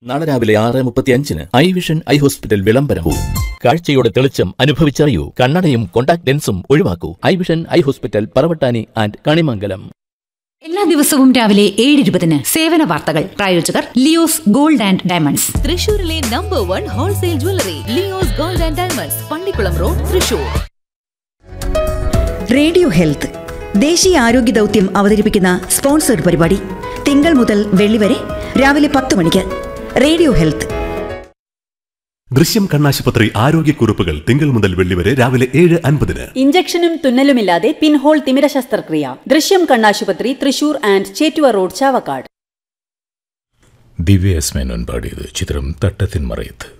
നാളെ രാവിലെ 6:35 I vision eye hospital വിളംബരവും. കാഴ്ചയുടെ തെളിച്ചം അനുഭവിച്ചറിയൂ. കണ്ണടയും contact ലെൻസും ഒഴിവാക്കൂ. I vision eye hospital, Paravattani and Kanimangalam. എല്ലാ ദിവസവും രാവിലെ 7:20 സേവന വാർത്തകൾ. പ്രായോജകർ ലിയോസ് ഗോൾഡ് ആൻഡ് ഡയമണ്ട്സ്, തൃശൂരിലെ number 1 wholesale jewellery Leo's gold and diamonds, Pallikkulam road, Thrissur. Radio health ദേശീയ ആരോഗ്യ ദൗത്യം അവതരിപ്പിക്കുന്ന സ്പോൺസർഡ് പരിപാടി തിങ്കൾ മുതൽ വെള്ളി വരെ രാവിലെ 10 മണിക്ക്. Radio health. ദൃശ്യം കണ്ണാശുപത്രി ആരോഗ്യക്കുറിപ്പുകൾ തിങ്കൾ മുതൽ വെള്ളി വരെ രാവിലെ 7:50. ഇഞ്ചക്ഷനും തുന്നലുമില്ലാതെ പിൻഹോൾ തിമിര ശസ്ത്രക്രിയ. ദൃശ്യം കണ്ണാശുപത്രി, Thrissur and Chettuva road, Chavakkad. Divya S Menon പാടിയത്. ചിത്രം തട്ടത്തിൻ മറയത്ത്.